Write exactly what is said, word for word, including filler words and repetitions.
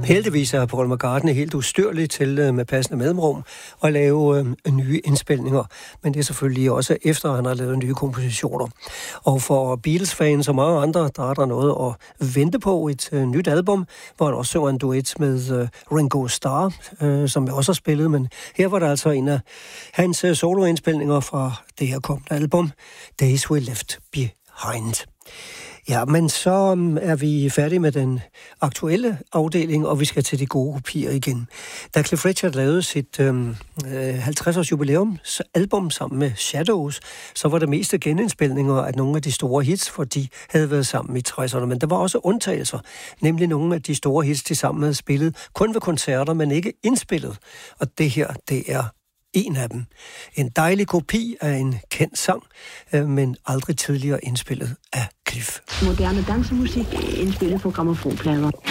Heldigvis er Paul McCartney helt ustyrlig til med passende mellemrum at lave øh, nye indspilninger, men det er selvfølgelig også efter, at han har lavet nye kompositioner. Og for Beatles-fans og mange andre, der er der noget at vente på, et øh, nyt album, hvor han også synger en duet med øh, Ringo Starr, øh, som jeg også har spillet, men her var der altså en af hans øh, soloindspilninger fra det her kommende album, Days We Left Behind. Ja, men så er vi færdige med den aktuelle afdeling, og vi skal til de gode kopier igen. Da Cliff Richard lavede sit øh, halvtreds-års jubilæumsalbum sammen med Shadows, så var det meste genindspilninger af nogle af de store hits, for de havde været sammen i tresserne. Men der var også undtagelser, nemlig nogle af de store hits, de sammen havde spillet, kun ved koncerter, men ikke indspillet. Og det her, det er en af dem. En dejlig kopi af en kendt sang, øh, men aldrig tidligere indspillet af Cliff. Moderne dansemusik indspillet på grammofonplader.